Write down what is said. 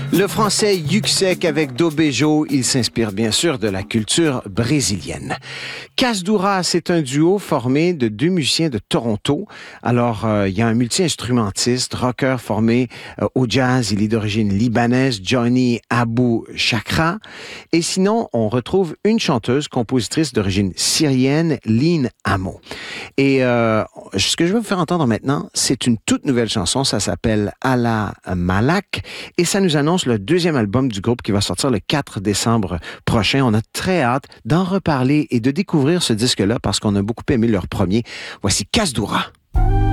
Le français Yuxek avec Dobejo, il s'inspire bien sûr de la culture brésilienne. Cas Dura, c'est un duo formé de deux musiciens de Toronto. Alors, il y a un multi-instrumentiste, rocker formé au jazz. Il est d'origine libanaise, Johnny Abou Chakra. Et sinon, on retrouve une chanteuse, compositrice d'origine syrienne, Lynn Amo. Et ce que je vais vous faire entendre maintenant, c'est une toute nouvelle chanson. Ça s'appelle Ala Malak. Et ça nous annonce le deuxième album du groupe qui va sortir le 4 décembre prochain. On a très hâte d'en reparler et de découvrir ce disque-là parce qu'on a beaucoup aimé leur premier. Voici Cas Dura.